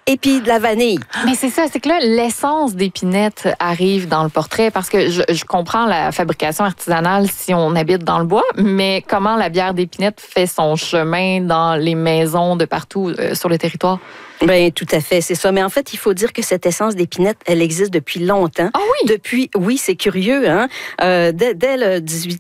et puis de la vanille. Mais c'est ça, c'est que là, l'essence d'épinette arrive dans le portrait parce que je comprends la fabrication artisanale si on habite dans le bois, mais comment la bière d'épinette fait son chemin dans les maisons de partout sur le territoire? Ben tout à fait, c'est ça. Mais en fait, il faut dire que cette essence d'épinette, elle existe depuis longtemps. Ah oui? Oui, c'est curieux, hein. Dès le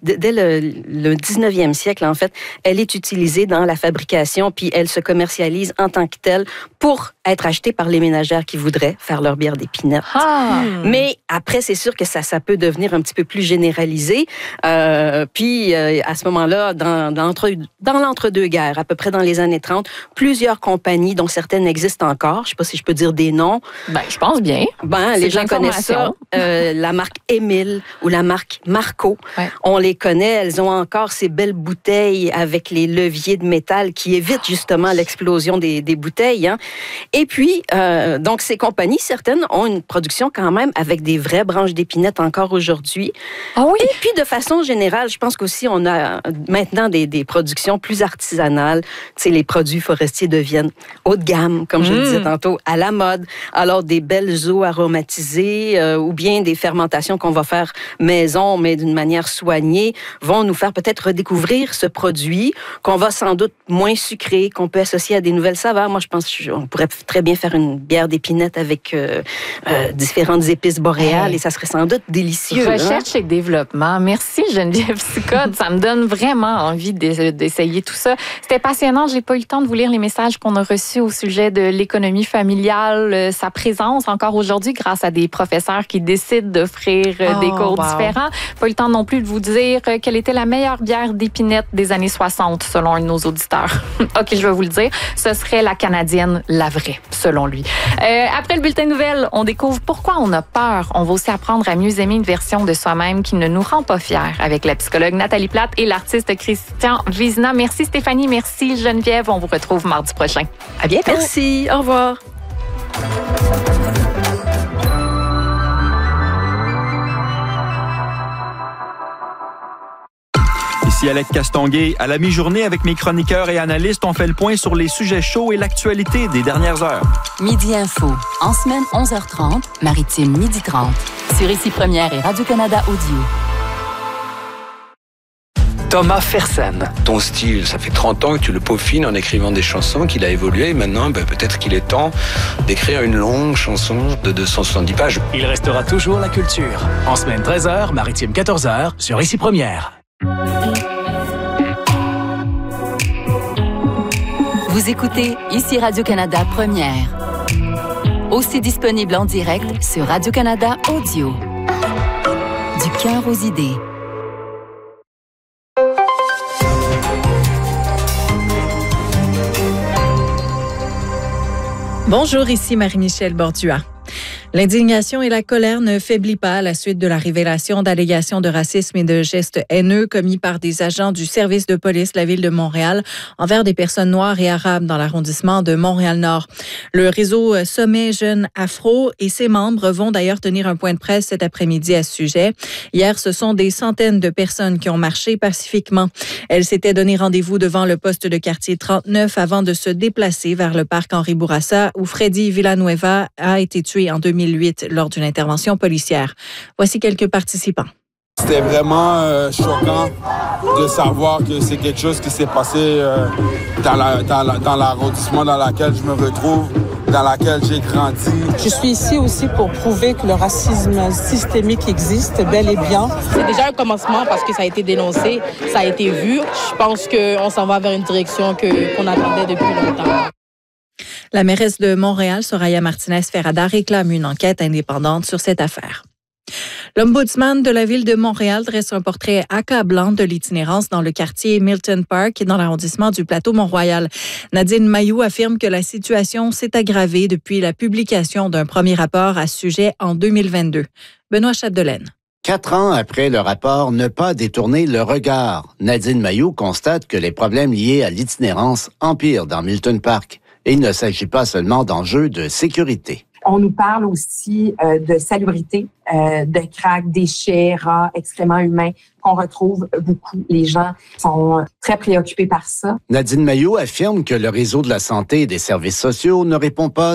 19e siècle, en fait, elle est utilisée dans la fabrication, puis elle se commercialise en tant que telle pour être achetée par les ménagères qui voudraient faire leur bière d'épinette. Ah. Mais après, c'est sûr que ça peut devenir un petit peu plus généralisé. Puis à ce moment-là, dans l'entre-deux-guerres, à peu près dans les années 30, plusieurs compagnies, dont certaines existent encore. Je ne sais pas si je peux dire des noms. Ben, je pense bien. Les gens connaissent ça. La marque Émile ou la marque Marco. Ouais. On les connaît. Elles ont encore ces belles bouteilles avec les leviers de métal qui évitent justement l'explosion des bouteilles. Hein. Et puis, donc, ces compagnies, certaines, ont une production quand même avec des vraies branches d'épinette encore aujourd'hui. Ah oui? Et puis, de façon générale, je pense qu'aussi, on a maintenant des productions plus artisanales. Tu sais, les produits forestiers deviennent haut de gamme, comme je le disais tantôt, à la mode. Alors, des belles eaux aromatisées ou bien des fermentations qu'on va faire maison, mais d'une manière soignée, vont nous faire peut-être redécouvrir ce produit qu'on va sans doute moins sucré, qu'on peut associer à des nouvelles saveurs. Moi, je pense qu'on pourrait très bien faire une bière d'épinette avec différentes épices boréales et ça serait sans doute délicieux. Recherche et développement. Merci Geneviève Sicotte. Ça me donne vraiment envie d'essayer tout ça. C'était passionnant. J'ai pas eu le temps de vous lire les messages qu'on a reçus au sujet de l'économie familiale, sa présence encore aujourd'hui grâce à des professeurs qui décident d'offrir des cours différents. Pas eu le temps non plus de vous dire quelle était la meilleure bière d'épinette des années 60 selon un de nos auditeurs. OK, je vais vous le dire. Ce serait la canadienne, la vraie, selon lui. Après le bulletin de nouvelles, on découvre pourquoi on a peur. On va aussi apprendre à mieux aimer une version de soi-même qui ne nous rend pas fiers avec la psychologue Nathalie Plate et l'artiste Christian Vizina. Merci Stéphanie, merci Geneviève. On vous retrouve mardi prochain. À bientôt. Merci, au revoir. Ici Alec Castonguay. À la mi-journée, avec mes chroniqueurs et analystes, on fait le point sur les sujets chauds et l'actualité des dernières heures. Midi Info. En semaine, 11h30, Maritime, 12h30. Sur Ici Première et Radio-Canada Audio. Thomas Fersen. Ton style, ça fait 30 ans que tu le peaufines en écrivant des chansons, qu'il a évolué. Et maintenant, peut-être qu'il est temps d'écrire une longue chanson de 270 pages. Il restera toujours la culture. En semaine 13h, Maritime 14h, sur Ici Première. Vous écoutez Ici Radio-Canada Première. Aussi disponible en direct sur Radio-Canada Audio. Du cœur aux idées. Bonjour, ici Marie-Michèle Bordua. L'indignation et la colère ne faiblit pas à la suite de la révélation d'allégations de racisme et de gestes haineux commis par des agents du service de police de la Ville de Montréal envers des personnes noires et arabes dans l'arrondissement de Montréal-Nord. Le réseau Sommet Jeunes Afro et ses membres vont d'ailleurs tenir un point de presse cet après-midi à ce sujet. Hier, ce sont des centaines de personnes qui ont marché pacifiquement. Elles s'étaient donné rendez-vous devant le poste de quartier 39 avant de se déplacer vers le parc Henri Bourassa où Freddy Villanueva a été tué en 2008 lors d'une intervention policière. Voici quelques participants. C'était vraiment choquant de savoir que c'est quelque chose qui s'est passé dans l'arrondissement dans lequel je me retrouve, dans lequel j'ai grandi. Je suis ici aussi pour prouver que le racisme systémique existe bel et bien. C'est déjà un commencement parce que ça a été dénoncé, ça a été vu. Je pense qu'on s'en va vers une direction qu'on attendait depuis longtemps. La mairesse de Montréal, Soraya Martinez-Ferrada, réclame une enquête indépendante sur cette affaire. L'ombudsman de la Ville de Montréal dresse un portrait accablant de l'itinérance dans le quartier Milton Park et dans l'arrondissement du Plateau-Mont-Royal. Nadine Mailloux affirme que la situation s'est aggravée depuis la publication d'un premier rapport à ce sujet en 2022. Benoît Chapdelaine. 4 ans après le rapport Ne pas détourner le regard, Nadine Mailloux constate que les problèmes liés à l'itinérance empirent dans Milton Park. Et il ne s'agit pas seulement d'enjeux de sécurité. On nous parle aussi de salubrité, de crack, déchets, rats, excréments humains qu'on retrouve beaucoup. Les gens sont très préoccupés par ça. Nadine Mailloux affirme que le réseau de la santé et des services sociaux ne répond pas